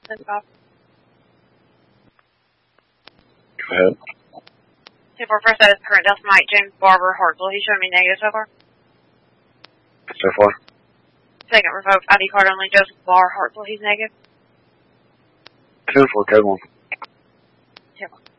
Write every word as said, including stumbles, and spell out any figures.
That's Bob. Go ahead. two four first status current Delta Mike James Barber Hartsville. He's showing me negative so far. So far? Second revoked I D card only Joseph Barr Hartsville. He's negative. two four code one. two one.